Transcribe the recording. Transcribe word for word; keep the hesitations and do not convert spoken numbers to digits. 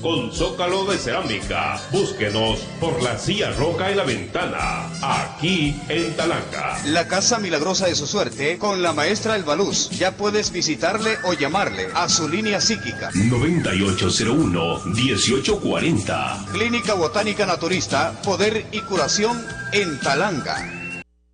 con zócalo de cerámica. Búsquenos por la silla roca en la ventana, aquí en Talanga. La Casa Milagrosa de su Suerte con la maestra Elba Luz. Ya puedes visitarle o llamarle a su línea psíquica. noventa y ocho cero uno, dieciocho cuarenta. Clínica Botánica Naturista, Poder y Curación en Talanga.